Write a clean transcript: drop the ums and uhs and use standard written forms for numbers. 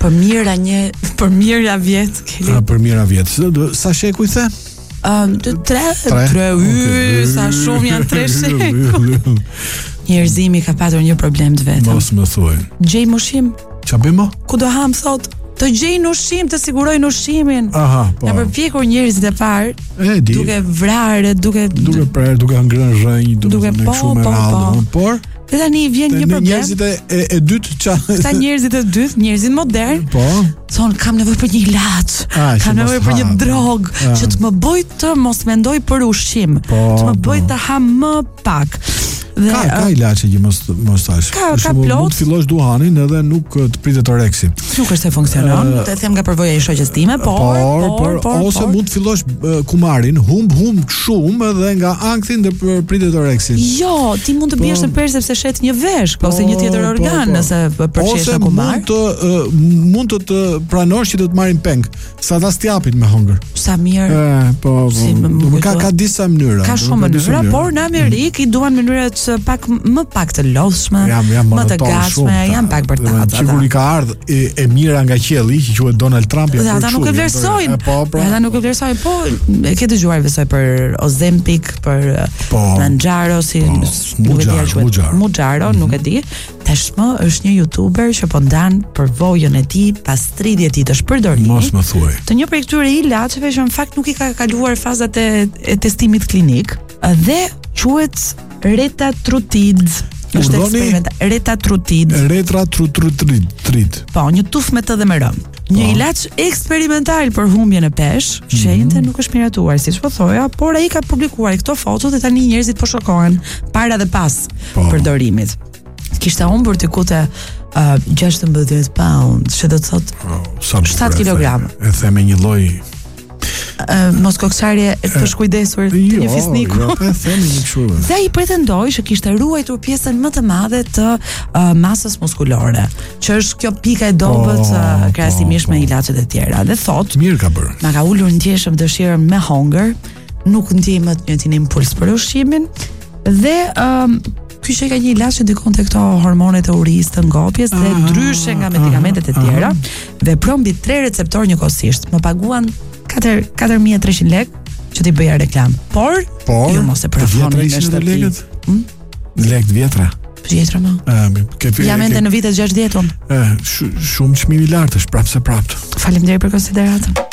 Për mira vjet, Keli. Për mira vjet. Sa sheku i the? 3 sa shumë janë 3 shekuj. Njerëzimi ka patur një problem të vetëm. Mos më thuaj. Gjej ushqim. Ç'a bëjmë? Ku do ham thot? Të gjejnë ushqim, të sigurojnë ushqimin. Aha, po. Ja përpjekur njerëzit e parë, duke vrarë, duke prerë, duke ngrënë rrënjë, duke shumë radhë, por dhe tani vjen një problem. Njerëzit e dytë Këta njerëzit e dytë, njerëzit modern, po. Thonë kam nevojë për një ilaç, kam nevojë për një drogë që të më bëj të mos mendoj për ushqim, të më bëj të ham më pak. Ka ilaçe që mos tash. Ka plot. Mund të fillosh duhanin edhe nuk të pritet oreksi. Nuk është se funksionon. Të them nga përvoja e shoqes time, por ose mund të fillosh kumarin, humb shumë edhe nga ankthi ndër pritet oreksin. Jo, ti mund të biesh në perë sepse shet një veshk ose një tjetër organ nëse përqesh në kumar. Ose mund të pranosh që do të marrin peng, sa ta stjapin me hëngër. Sa mirë. Ka disa mënyra. Ka shumë mënyra, por në Amerikë i duan mënyrat më pak të lodhshme, më të gatshme, janë pak bërtatë. Sigurisht ka ardhur e mira nga qielli që quhet Donald Trump. Ata nuk e vlerësojnë. Ata nuk e vlerësojnë, po e ke dëgjuar besoj për Ozempic, për Manjaro, Mujaro, nuk e di. Tashmë është një youtuber që po ndan përvojën e tij pas 30 ditë të shpërdorimit. Mos më thuaj. Të një prej këtyre ilaçeve që në fakt nuk i ka kaluar fazat e testimit klinik dhe quhet Retatrutid. Është eksperiment Retatrutid. Po, një tuf me të dhe me rëm. Një ilaç eksperimental për humbjen e peshë, që ende nuk është miratuar, siç po thoja, por ai ka publikuar këto foto dhe tani njerëzit po shokohen para dhe pas përdorimit. Kishte humbur diku te 16 pound, që do të thotë 7 kg. E them me një lloj mos kokçarje të shkujdesur të një fisniku. Jo, e them një kështu. Dhe ai pretendoi që kishte ruajtur pjesën më të madhe të masës muskulore, që është kjo pika e dobët krahasimisht me ilaçet e tjera. Dhe thot, mirë ka bërë. Ma ka ulur ndjeshëm dëshirën me hongër, nuk ndjej më të njëjtin impuls për ushqimin dhe ky që ka një ilaç që ndikon te këto hormonet e urisë të ngopjes dhe ndryshe nga medikamentet e tjera, vepron mbi 3 receptorë njëkohësisht. Më paguan 4.300 lekë që t'i bëja reklam. Por ju mos e përfoni me shtëpi. Lekë të vjetra. Vjetra më. Jam ende në vitet 60-un. Shumë çmimi i lartë është prapse. Faleminderit për konsideratën.